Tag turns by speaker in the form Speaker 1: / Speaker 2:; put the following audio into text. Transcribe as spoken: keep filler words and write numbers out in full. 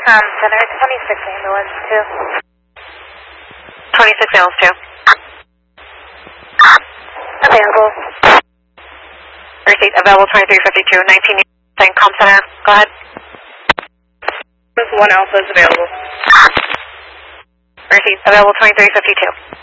Speaker 1: Com Center, twenty-six ambulance two.
Speaker 2: twenty-six ambulance two.
Speaker 1: Available.
Speaker 2: Receipt available twenty-three fifty-two, nineteen saying Com Center. Go ahead.
Speaker 3: One Alpha is available.
Speaker 2: Receipt available twenty-three fifty-two.